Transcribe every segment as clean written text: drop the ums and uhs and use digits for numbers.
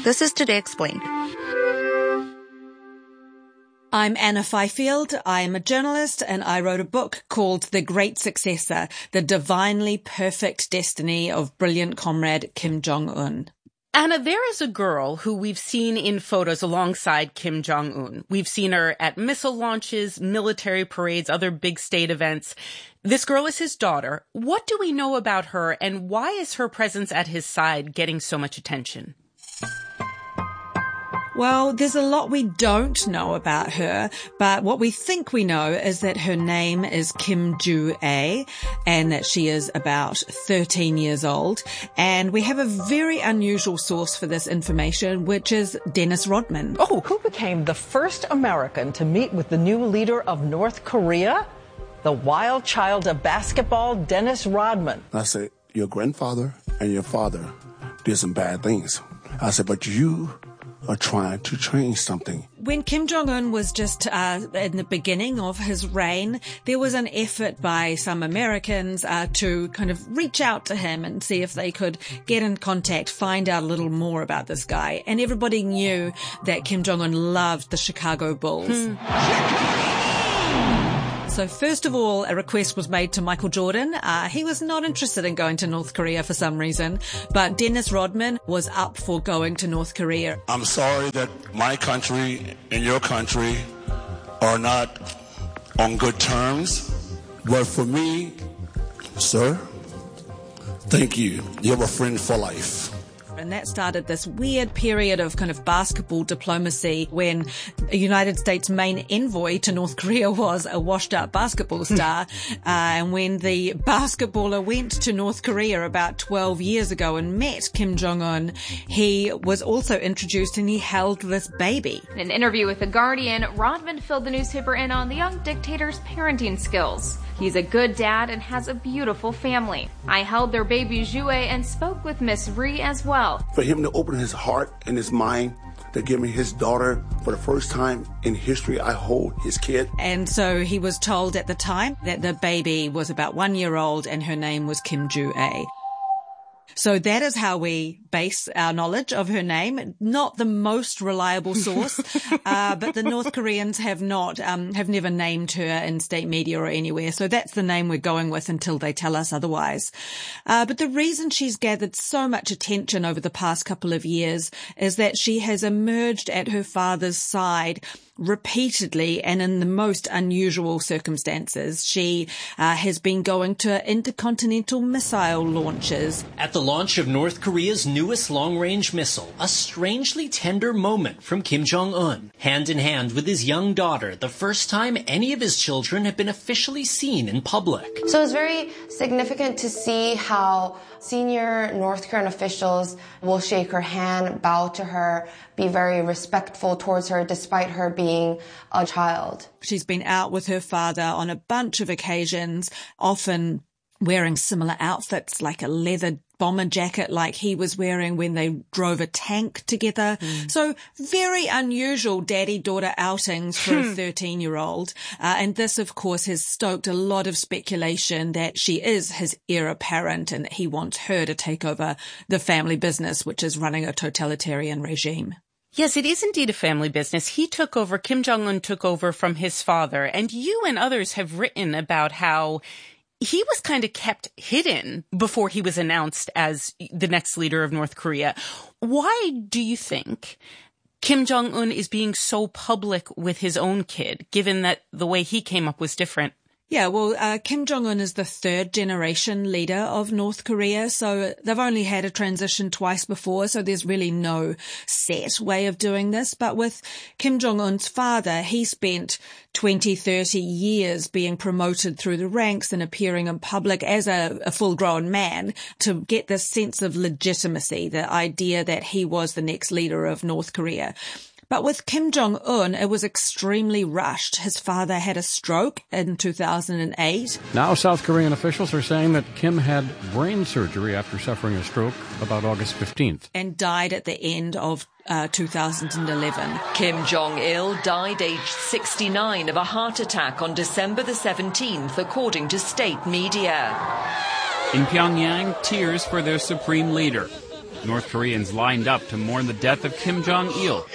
This is Today Explained. I'm Anna Fifield. I'm a journalist, and I wrote a book called The Great Successor, The Divinely Perfect Destiny of Brilliant Comrade Kim Jong-un. Anna, there is a girl who we've seen in photos alongside Kim Jong-un. We've seen her at missile launches, military parades, other big state events. This girl is his daughter. What do we know about her, and why is her presence at his side getting so much attention? Well, there's a lot we don't know about her, but what we think we know is that her name is Kim Ju-ae and that she is about 13 years old. And we have a very unusual source for this information, which is Dennis Rodman. Oh, who became the first American to meet with the new leader of North Korea? The wild child of basketball, Dennis Rodman. I said, your grandfather and your father did some bad things. I said, but you are trying to change something. When Kim Jong-un was just in the beginning of his reign, there was an effort by some Americans to kind of reach out to him and see if they could get in contact, find out a little more about this guy. And everybody knew that Kim Jong-un loved the Chicago Bulls. So first of all, a request was made to Michael Jordan. He was not interested in going to North Korea for some reason, but Dennis Rodman was up for going to North Korea. I'm sorry that my country and your country are not on good terms, but for me, sir, thank you. You're a friend for life. And that started this weird period of kind of basketball diplomacy when the United States' main envoy to North Korea was a washed-up basketball star. And when the basketballer went to North Korea about 12 years ago and met Kim Jong-un, he was also introduced and he held this baby. In an interview with The Guardian, Rodman filled the newspaper in on the young dictator's parenting skills. He's a good dad and has a beautiful family. I held their baby Ju-ae and spoke with Miss Ri as well. For him to open his heart and his mind to give me his daughter for the first time in history, I hold his kid. And so he was told at the time that the baby was about 1 year old and her name was Kim Ju-ae. So that is how we base our knowledge of her name. Not the most reliable source, but the North Koreans have never named her in state media or anywhere. So that's the name we're going with until they tell us otherwise. But the reason she's gathered so much attention over the past couple of years is that she has emerged at her father's side repeatedly and in the most unusual circumstances. She has been going to intercontinental missile launches. At the launch of North Korea's newest long-range missile, a strangely tender moment from Kim Jong-un. Hand in hand with his young daughter, the first time any of his children have been officially seen in public. So it's very significant to see how senior North Korean officials will shake her hand, bow to her, be very respectful towards her despite her being a child. She's been out with her father on a bunch of occasions, often wearing similar outfits like a leather bomber jacket like he was wearing when they drove a tank together. So very unusual daddy-daughter outings for a 13-year-old. And this, of course, has stoked a lot of speculation that she is his heir apparent and that he wants her to take over the family business, which is running a totalitarian regime. Yes, it is indeed a family business. Kim Jong-un took over from his father, and you and others have written about how he was kind of kept hidden before he was announced as the next leader of North Korea. Why do you think Kim Jong-un is being so public with his own kid, given that the way he came up was different? Yeah, well, Kim Jong-un is the third generation leader of North Korea, so they've only had a transition twice before, so there's really no set way of doing this. But with Kim Jong-un's father, he spent 20, 30 years being promoted through the ranks and appearing in public as a full-grown man to get this sense of legitimacy, the idea that he was the next leader of North Korea. But with Kim Jong-un, it was extremely rushed. His father had a stroke in 2008. Now South Korean officials are saying that Kim had brain surgery after suffering a stroke about August 15th. And died at the end of 2011. Kim Jong-il died aged 69 of a heart attack on December the 17th, according to state media. In Pyongyang, tears for their supreme leader. North Koreans lined up to mourn the death of Kim Jong-il.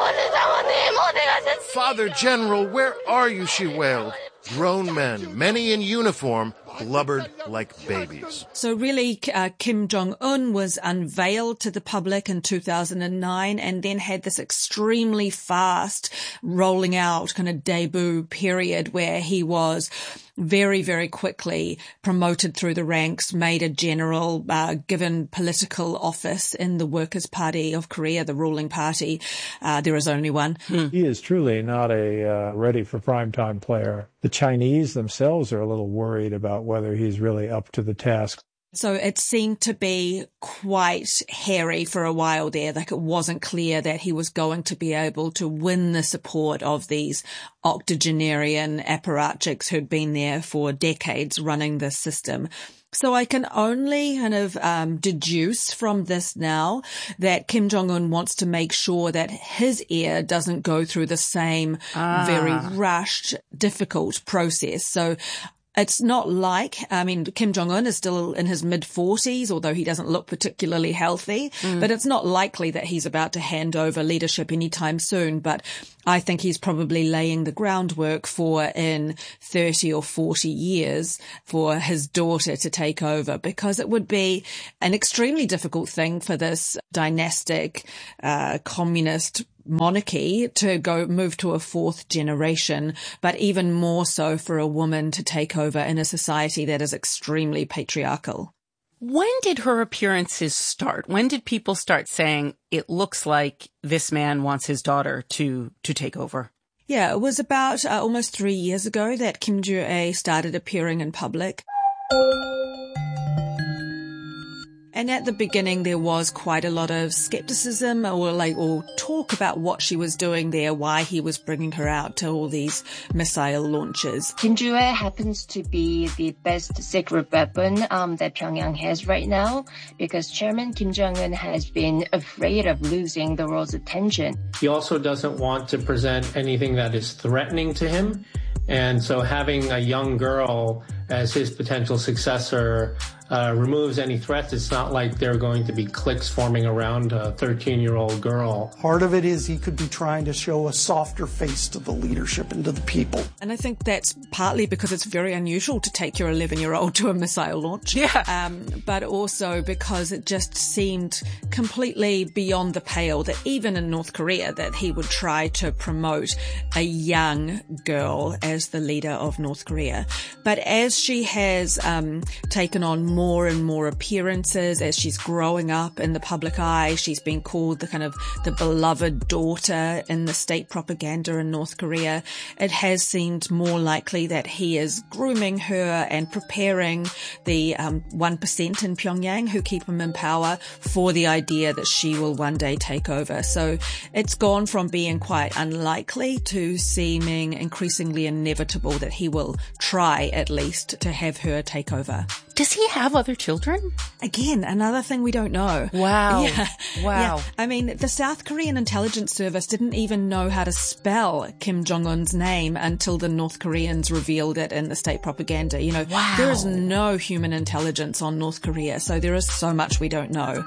Father General, where are you? She wailed. Grown men, many in uniform, blubbered like babies. So really, Kim Jong-un was unveiled to the public in 2009 and then had this extremely fast rolling out kind of debut period where he was very, very quickly promoted through the ranks, made a general, given political office in the Workers' Party of Korea, the ruling party. There is only one. He is truly not a ready for primetime player. The Chinese themselves are a little worried about whether he's really up to the task. So it seemed to be quite hairy for a while there. Like it wasn't clear that he was going to be able to win the support of these octogenarian apparatchiks who'd been there for decades running this system. So I can only kind of deduce from this now that Kim Jong-un wants to make sure that his heir doesn't go through the same very rushed, difficult process. So it's not like, Kim Jong-un is still in his mid-40s, although he doesn't look particularly healthy, but it's not likely that he's about to hand over leadership anytime soon. But I think he's probably laying the groundwork for in 30 or 40 years for his daughter to take over, because it would be an extremely difficult thing for this dynastic, communist monarchy to move to a fourth generation, but even more so for a woman to take over in a society that is extremely patriarchal. When did her appearances start? When did people start saying, it looks like this man wants his daughter to take over? Yeah, it was about almost 3 years ago that Kim Joo-ae started appearing in public. And at the beginning, there was quite a lot of skepticism or talk about what she was doing there, why he was bringing her out to all these missile launches. Kim Joo-ae happens to be the best secret weapon that Pyongyang has right now, because Chairman Kim Jong-un has been afraid of losing the world's attention. He also doesn't want to present anything that is threatening to him. And so having a young girl as his potential successor removes any threats. It's not like there are going to be cliques forming around a 13-year-old girl. Part of it is he could be trying to show a softer face to the leadership and to the people. And I think that's partly because it's very unusual to take your 11-year-old to a missile launch. Yeah. But also because it just seemed completely beyond the pale that even in North Korea that he would try to promote a young girl as the leader of North Korea. But as she has taken on more and more appearances, as she's growing up in the public eye, she's been called the beloved daughter in the state propaganda in North Korea. It has seemed more likely that he is grooming her and preparing the 1% in Pyongyang who keep him in power for the idea that she will one day take over. So it's gone from being quite unlikely to seeming increasingly inevitable that he will try at least to have her take over. Does he have other children? Again, another thing we don't know. Wow. Yeah. Wow. Yeah. I mean, the South Korean intelligence service didn't even know how to spell Kim Jong-un's name until the North Koreans revealed it in the state propaganda. Wow. There is no human intelligence on North Korea, so there is so much we don't know.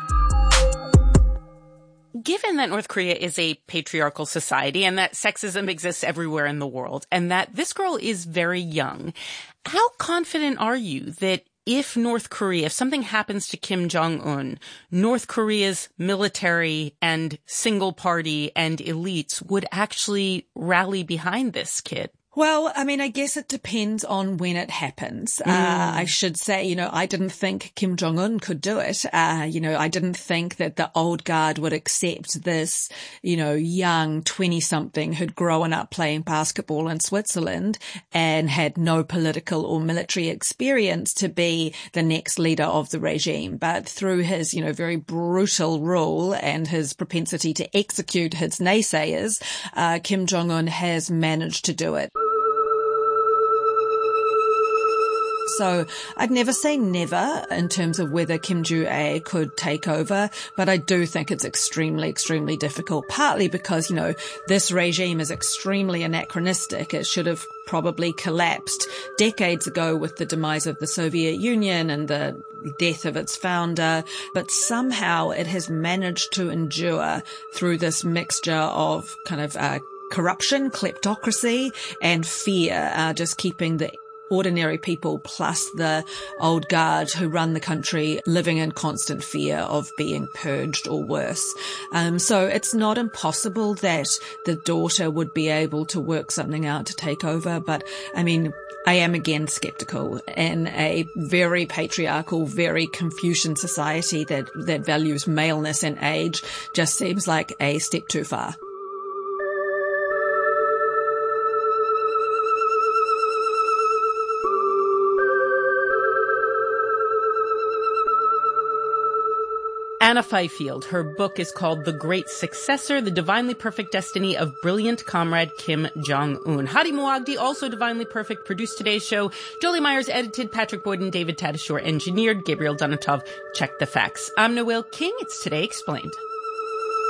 Given that North Korea is a patriarchal society and that sexism exists everywhere in the world and that this girl is very young, how confident are you that if something happens to Kim Jong-un, North Korea's military and single party and elites would actually rally behind this kid? Well, I mean, I guess it depends on when it happens. I should say, I didn't think Kim Jong-un could do it. I didn't think that the old guard would accept this, young 20-something who'd grown up playing basketball in Switzerland and had no political or military experience to be the next leader of the regime. But through his, very brutal rule and his propensity to execute his naysayers, Kim Jong-un has managed to do it. So I'd never say never in terms of whether Kim Joo-ae could take over, but I do think it's extremely, extremely difficult, partly because, this regime is extremely anachronistic. It should have probably collapsed decades ago with the demise of the Soviet Union and the death of its founder, but somehow it has managed to endure through this mixture of kind of corruption, kleptocracy, and fear, just keeping the ordinary people plus the old guard who run the country living in constant fear of being purged or worse. So it's not impossible that the daughter would be able to work something out to take over. But I mean, I am again skeptical. In a very patriarchal, very Confucian society that values maleness and age, just seems like a step too far. Anna Fifield. Her book is called The Great Successor, The Divinely Perfect Destiny of Brilliant Comrade Kim Jong-un. Hadi Moagdi, also divinely perfect, produced today's show. Jolie Myers edited, Patrick Boyden, David Tadashore engineered, Gabriel Donatov checked the facts. I'm Noel King. It's Today Explained.